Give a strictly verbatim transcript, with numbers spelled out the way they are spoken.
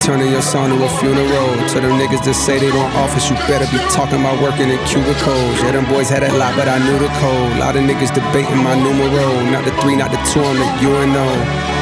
Turning your song to a funeral. To them niggas that say they want office, you better be talking about working in cubicles. Yeah, them boys had that lot, but I knew the code. Lot of niggas debating my numero. Not the three, not the two, I'm the U N O.